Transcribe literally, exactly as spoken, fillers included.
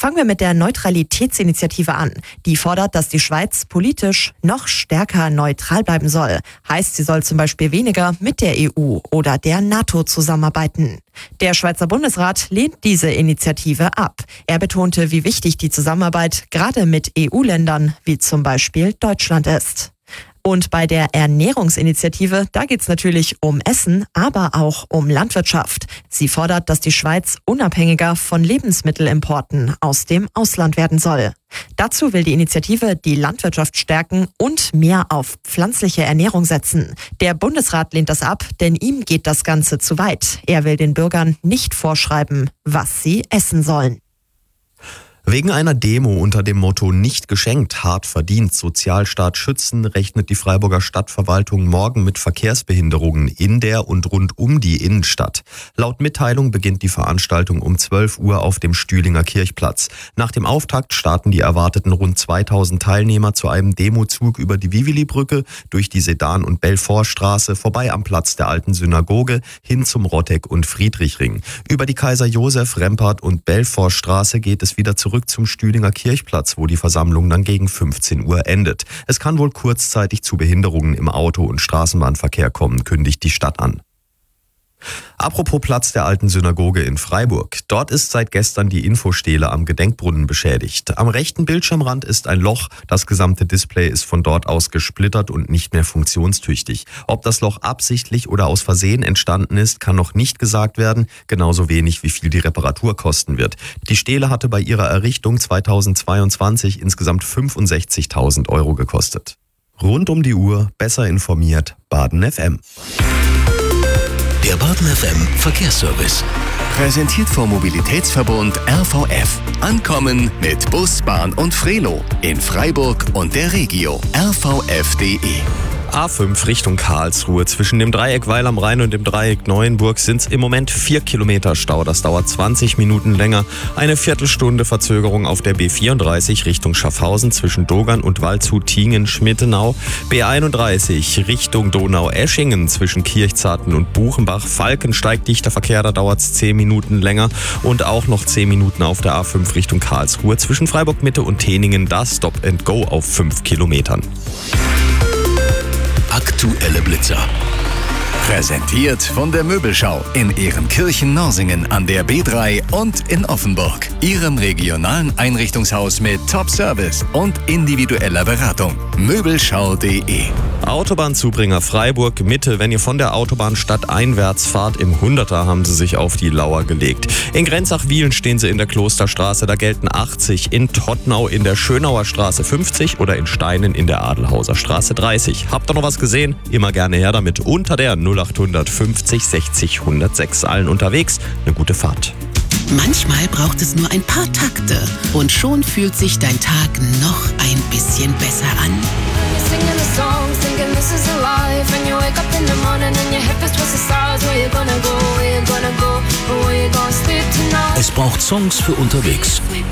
Fangen wir mit der Neutralitätsinitiative an. Die fordert, dass die Schweiz politisch noch stärker neutral bleiben soll. Heißt, sie soll zum Beispiel weniger mit der E U oder der NATO zusammenarbeiten. Der Schweizer Bundesrat lehnt diese Initiative ab. Er betonte, wie wichtig die Zusammenarbeit gerade mit E U-Ländern wie zum Beispiel Deutschland ist. Und bei der Ernährungsinitiative, da geht's natürlich um Essen, aber auch um Landwirtschaft. Sie fordert, dass die Schweiz unabhängiger von Lebensmittelimporten aus dem Ausland werden soll. Dazu will die Initiative die Landwirtschaft stärken und mehr auf pflanzliche Ernährung setzen. Der Bundesrat lehnt das ab, denn ihm geht das Ganze zu weit. Er will den Bürgern nicht vorschreiben, was sie essen sollen. Wegen einer Demo unter dem Motto "Nicht geschenkt, hart verdient, Sozialstaat schützen" rechnet die Freiburger Stadtverwaltung morgen mit Verkehrsbehinderungen in der und rund um die Innenstadt. Laut Mitteilung beginnt die Veranstaltung um zwölf Uhr auf dem Stühlinger Kirchplatz. Nach dem Auftakt starten die erwarteten rund zweitausend Teilnehmer zu einem Demozug über die Vivili-Brücke, durch die Sedan- und Belfortstraße, vorbei am Platz der alten Synagoge, hin zum Rotteck- und Friedrichring. Über die Kaiser-Josef-, Rempart- und Belfortstraße geht es wieder zurück zum Stühlinger Kirchplatz, wo die Versammlung dann gegen fünfzehn Uhr endet. Es kann wohl kurzzeitig zu Behinderungen im Auto- und Straßenbahnverkehr kommen, kündigt die Stadt an. Apropos Platz der alten Synagoge in Freiburg. Dort ist seit gestern die Infostele am Gedenkbrunnen beschädigt. Am rechten Bildschirmrand ist ein Loch. Das gesamte Display ist von dort aus gesplittert und nicht mehr funktionstüchtig. Ob das Loch absichtlich oder aus Versehen entstanden ist, kann noch nicht gesagt werden. Genauso wenig, wie viel die Reparatur kosten wird. Die Stele hatte bei ihrer Errichtung zweitausendzweiundzwanzig insgesamt fünfundsechzigtausend Euro gekostet. Rund um die Uhr, besser informiert, Baden F M. Der Baden F M Verkehrsservice. Präsentiert vom Mobilitätsverbund R V F. Ankommen mit Bus, Bahn und Frelo in Freiburg und der Regio. r v f punkt d e. A fünf Richtung Karlsruhe. Zwischen dem Dreieck Weil am Rhein und dem Dreieck Neuenburg sind es im Moment vier Kilometer Stau. Das dauert zwanzig Minuten länger. Eine Viertelstunde Verzögerung auf der B vierunddreißig Richtung Schaffhausen zwischen Dogern und Waldshut-Tiengen-Schmittenau. B einunddreißig Richtung Donau-Eschingen zwischen Kirchzarten und Buchenbach. Falkensteig, dichter Verkehr, da dauert es zehn Minuten länger. Und auch noch zehn Minuten auf der A fünf Richtung Karlsruhe zwischen Freiburg-Mitte und Teningen. Da Stop and Go auf fünf Kilometern. Aktuelle Blitzer. Präsentiert von der Möbelschau in Ehrenkirchen-Norsingen an der B drei und in Offenburg. Ihrem regionalen Einrichtungshaus mit Top-Service und individueller Beratung. Möbelschau punkt d e. Autobahnzubringer Freiburg Mitte. Wenn ihr von der Autobahnstadt einwärts fahrt, im Hunderter haben sie sich auf die Lauer gelegt. In Grenzach-Wielen stehen sie in der Klosterstraße, da gelten achtzig. In Tottnau in der Schönauer Straße fünfzig oder in Steinen in der Adelhauser Straße dreißig. Habt ihr noch was gesehen? Immer gerne her damit. Unter der null acht fünfzig sechzig hundertsechs. Allen unterwegs. Eine gute Fahrt. Manchmal braucht es nur ein paar Takte und schon fühlt sich dein Tag noch ein bisschen besser an. Es braucht Songs für unterwegs.